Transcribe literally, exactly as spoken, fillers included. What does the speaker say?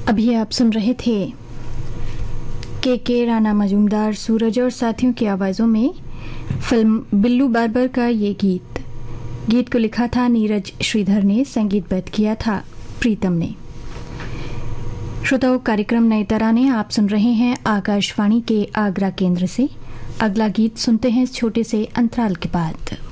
अभी आप सुन रहे थे के के राणा मजूमदार, सूरज और साथियों की आवाज़ों में फिल्म बिल्लू बार्बर का ये गीत। गीत को लिखा था नीरज श्रीधर ने, संगीतबद्ध किया था प्रीतम ने। श्रोताओं, कार्यक्रम नए तराने आप सुन रहे हैं आकाशवाणी के आगरा केंद्र से। अगला गीत सुनते हैं इस छोटे से अंतराल के बाद।